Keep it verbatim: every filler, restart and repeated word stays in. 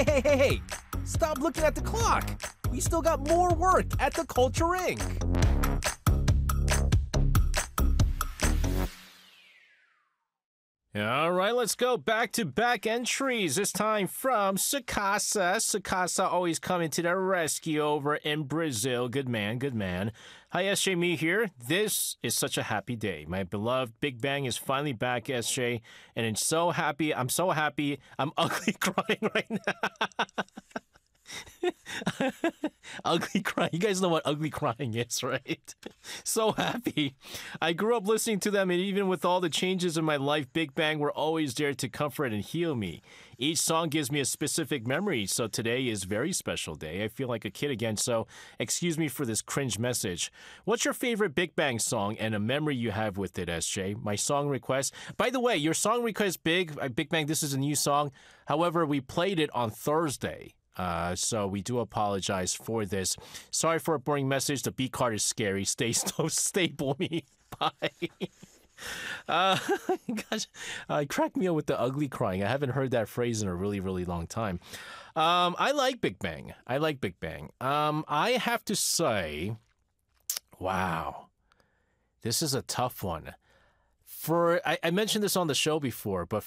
Hey, hey, hey! Stop looking at the clock! We still got more work at the Culture Incorporated. All right, let's go back to back entries. This time from Sakasa. Sakasa always coming to the rescue over in Brazil. Good man, good man. Hi, S J, me here. This is such a happy day. My beloved Big Bang is finally back, S J, and I'm so happy. I'm so happy. I'm ugly crying right now. Ugly crying. You guys know what ugly crying is, right? So happy. I grew up listening to them, and even with all the changes in my life, Big Bang were always there to comfort and heal me. Each song gives me a specific memory, so today is a very special day. I feel like a kid again, so excuse me for this cringe message. What's your favorite Big Bang song and a memory you have with it, S J? My song request. By the way, your song request, Big, uh, Big Bang, this is a new song. However, we played it on Thursday. Uh, so we do apologize for this. Sorry for a boring message. The B card is scary. Stay so stable me. Bye. Uh, gosh, uh, crack me up with the ugly crying. I haven't heard that phrase in a really, really long time. Um, I like Big Bang. I like Big Bang. Um, I have to say, wow, this is a tough one. For I, I mentioned this on the show before, but